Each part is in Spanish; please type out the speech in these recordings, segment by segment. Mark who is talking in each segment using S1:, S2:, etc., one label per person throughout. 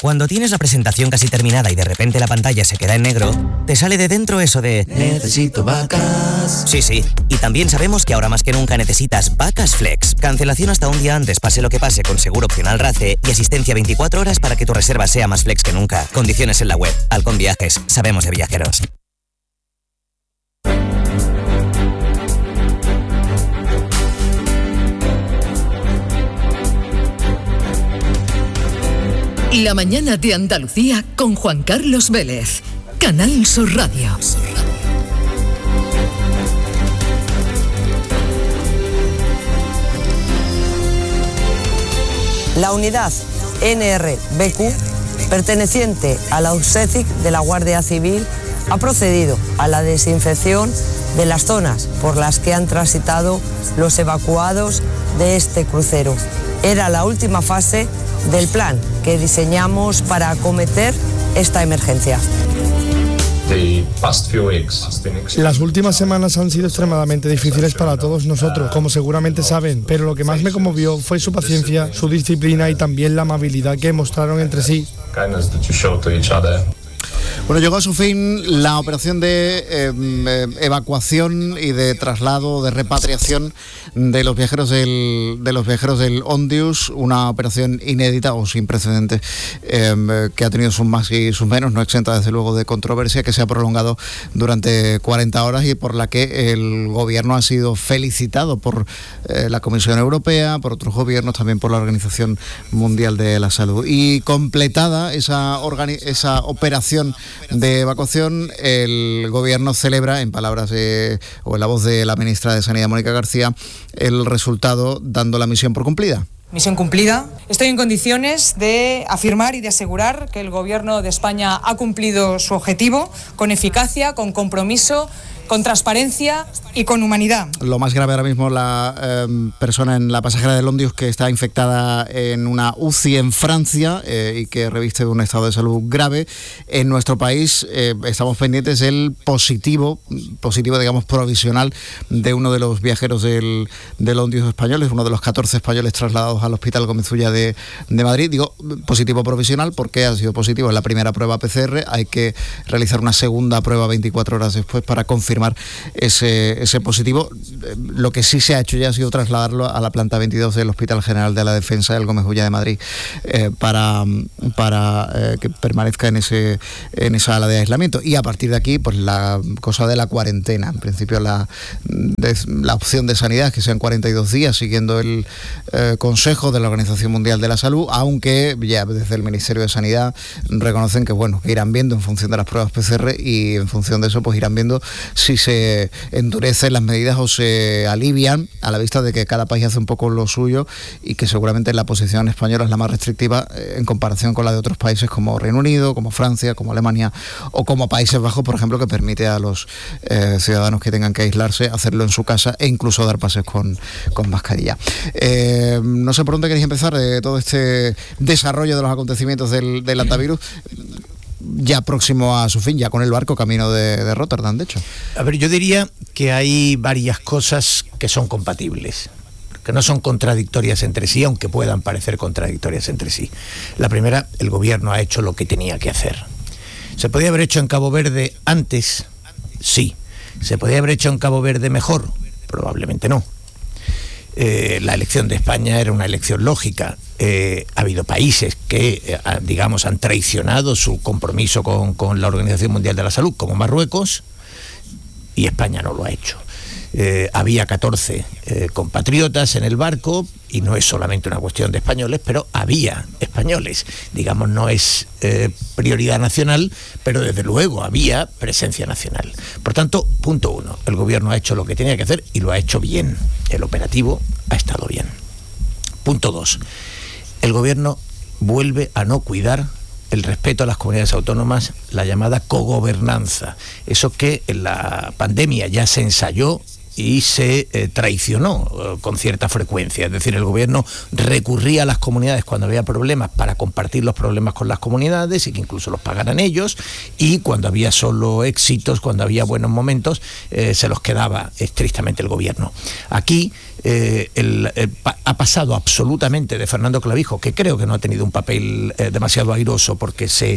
S1: Cuando tienes la presentación casi terminada y de repente la pantalla se queda en negro, te sale de dentro eso de necesito vacas. Sí, y también sabemos que ahora más que nunca necesitas Vacas Flex. Cancelación hasta un día antes, pase lo que pase, con seguro opcional RACE y asistencia 24 horas para que tu reserva sea más flex que nunca. Condiciones en la web. Halcón Viajes. Sabemos de viajeros.
S2: La mañana de Andalucía con Juan Carlos Vélez, Canal Sur Radio.
S3: La unidad NRBQ, perteneciente a la USECIC de la Guardia Civil, ha procedido a la desinfección de las zonas por las que han transitado los evacuados de este crucero. Era la última fase del plan que diseñamos para acometer esta emergencia.
S4: Las últimas semanas han sido extremadamente difíciles para todos nosotros, como seguramente saben, pero lo que más me conmovió fue su paciencia, su disciplina y también la amabilidad que mostraron entre sí.
S5: Bueno, llegó a su fin la operación de evacuación y de traslado, de repatriación de los viajeros del Ondius, una operación inédita o sin precedentes que ha tenido sus más y sus menos, no exenta desde luego de controversia, que se ha prolongado durante 40 horas y por la que el gobierno ha sido felicitado por la Comisión Europea, por otros gobiernos, también por la Organización Mundial de la Salud. Y completada esa operación de evacuación, el gobierno celebra, en palabras o en la voz de la ministra de Sanidad, Mónica García, el resultado, dando la misión por cumplida.
S6: Misión cumplida. Estoy en condiciones de afirmar y de asegurar que el Gobierno de España ha cumplido su objetivo con eficacia, con compromiso, con transparencia y con humanidad.
S5: Lo más grave ahora mismo, la persona en la pasajera del Ondius que está infectada en una UCI en Francia y que reviste un estado de salud grave. En nuestro país estamos pendientes del positivo digamos provisional de uno de los viajeros del Ondius español, es uno de los 14 españoles trasladados al Hospital Gómez Ulla de Madrid. Digo positivo provisional porque ha sido positivo en la primera prueba PCR, hay que realizar una segunda prueba 24 horas después para confirmar ese positivo. Lo que sí se ha hecho ya ha sido trasladarlo a la planta 22 del Hospital General de la Defensa del Gómez Ulla de Madrid para que permanezca en esa ala de aislamiento. Y a partir de aquí, pues la cosa de la cuarentena. En principio la opción de sanidad es que sean 42 días siguiendo el consejo de la Organización Mundial de la Salud, aunque ya desde el Ministerio de Sanidad reconocen que irán viendo en función de las pruebas PCR y en función de eso pues irán viendo si se endurecen las medidas o se alivian, a la vista de que cada país hace un poco lo suyo y que seguramente la posición española es la más restrictiva en comparación con la de otros países como Reino Unido, como Francia, como Alemania o como Países Bajos, por ejemplo, que permite a los ciudadanos que tengan que aislarse hacerlo en su casa e incluso dar paseos con mascarilla. No sé por dónde queréis empezar de todo este desarrollo de los acontecimientos del antivirus, ya próximo a su fin, ya con el barco camino de Rotterdam, de hecho.
S7: A ver, yo diría que hay varias cosas que son compatibles, que no son contradictorias entre sí, aunque puedan parecer contradictorias entre sí. La primera, el gobierno ha hecho lo que tenía que hacer. ¿Se podía haber hecho en Cabo Verde antes? Sí. ¿Se podía haber hecho en Cabo Verde mejor? Probablemente no. La elección de España era una elección lógica. Ha habido países que, digamos, han traicionado su compromiso con la Organización Mundial de la Salud, como Marruecos, y España no lo ha hecho. Había 14 compatriotas en el barco, y no es solamente una cuestión de españoles, pero había españoles. Digamos, no es prioridad nacional, pero desde luego había presencia nacional. Por tanto, punto uno, el gobierno ha hecho lo que tenía que hacer y lo ha hecho bien. El operativo ha estado bien. Punto dos, el gobierno vuelve a no cuidar el respeto a las comunidades autónomas, la llamada cogobernanza. Eso que en la pandemia ya se ensayó y se traicionó con cierta frecuencia. Es decir, el gobierno recurría a las comunidades cuando había problemas para compartir los problemas con las comunidades y que incluso los pagaran ellos, y cuando había solo éxitos, cuando había buenos momentos, se los quedaba estrictamente el gobierno. Aquí ha pasado absolutamente de Fernando Clavijo, que creo que no ha tenido un papel demasiado airoso, porque se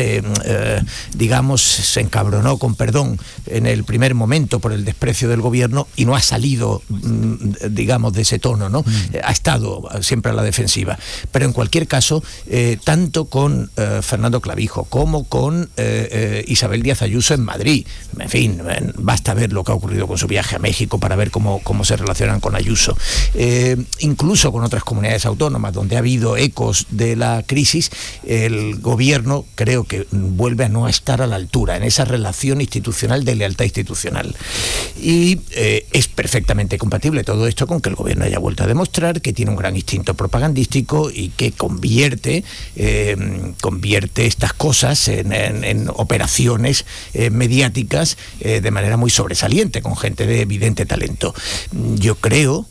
S7: encabronó, con perdón, en el primer momento por el desprecio del gobierno y no ha salido, digamos, de ese tono, ¿no? Ha estado siempre a la defensiva. Pero en cualquier caso, tanto con Fernando Clavijo como con Isabel Díaz Ayuso en Madrid, en fin, basta ver lo que ha ocurrido con su viaje a México para ver cómo se relacionan con Ayuso. Incluso con otras comunidades autónomas donde ha habido ecos de la crisis, el gobierno creo que vuelve a no estar a la altura en esa relación institucional de lealtad institucional. Y es perfectamente compatible todo esto con que el gobierno haya vuelto a demostrar que tiene un gran instinto propagandístico y que convierte estas cosas en operaciones mediáticas de manera muy sobresaliente, con gente de evidente talento. Yo creo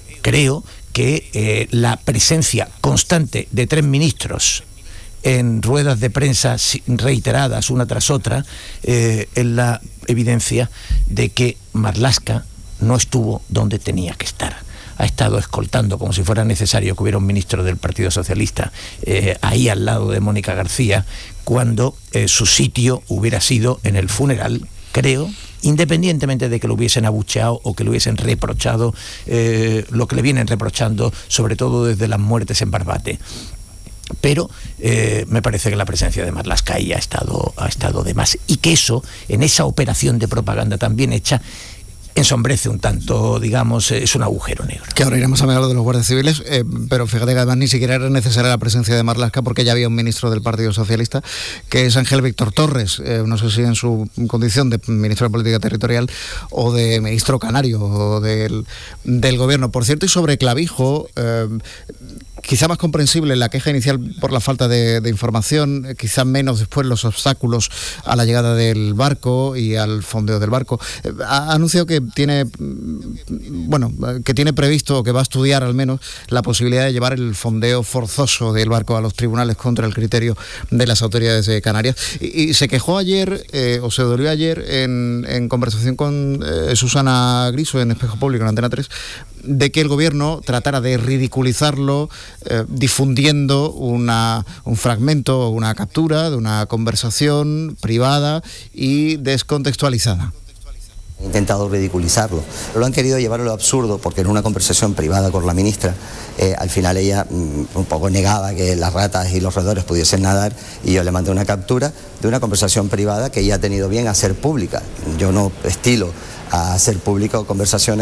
S7: que la presencia constante de 3 ministros en ruedas de prensa reiteradas una tras otra es la evidencia de que Marlaska no estuvo donde tenía que estar. Ha estado escoltando, como si fuera necesario que hubiera un ministro del Partido Socialista ahí al lado de Mónica García, cuando su sitio hubiera sido en el funeral, creo, independientemente de que lo hubiesen abucheado o que lo hubiesen reprochado, lo que le vienen reprochando, sobre todo desde las muertes en Barbate. Pero me parece que la presencia de Marlaska ahí ha estado de más, y que eso, en esa operación de propaganda tan bien hecha, ensombrece un tanto, digamos, es un agujero negro. Que ahora iremos a hablar de los guardias civiles, pero fíjate que además ni siquiera era necesaria la presencia de Marlaska, porque ya había un ministro del Partido Socialista, que es Ángel Víctor Torres, no sé si en su condición de ministro de Política Territorial o de ministro canario o del gobierno. Por cierto, y sobre Clavijo, quizá más comprensible la queja inicial por la falta de información, quizá menos después los obstáculos a la llegada del barco y al fondeo del barco. Ha anunciado que tiene previsto, o que va a estudiar al menos, la posibilidad de llevar el fondeo forzoso del barco a los tribunales contra el criterio de las autoridades de Canarias. Y se quejó ayer, o se dolió ayer, en conversación con Susana Griso en Espejo Público, en Antena 3, de que el gobierno tratara de ridiculizarlo difundiendo un fragmento o una captura de una conversación privada y descontextualizada.
S8: He intentado ridiculizarlo, pero lo han querido llevar a lo absurdo, porque en una conversación privada con la ministra, al final ella un poco negaba que las ratas y los roedores pudiesen nadar, y yo le mandé una captura de una conversación privada que ella ha tenido bien hacer pública. Yo no estilo a hacer pública conversaciones